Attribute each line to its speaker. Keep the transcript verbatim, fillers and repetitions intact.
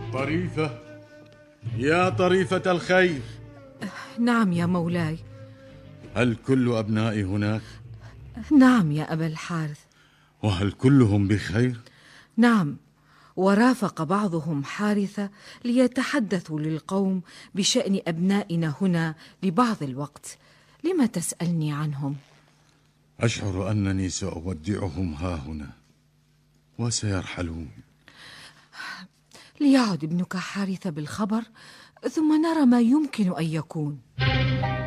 Speaker 1: طريفة، يا طريفة الخير.
Speaker 2: نعم يا مولاي.
Speaker 1: هل كل أبنائي هناك؟
Speaker 2: نعم يا أبا الحارث.
Speaker 1: وهل كلهم بخير؟
Speaker 2: نعم، ورافق بعضهم حارثة ليتحدثوا للقوم بشأن أبنائنا هنا لبعض الوقت. لما تسألني عنهم؟
Speaker 1: أشعر أنني سأودعهم ها هنا وسيرحلون.
Speaker 2: ليعد ابنك حارثة بالخبر ثم نرى ما يمكن أن يكون.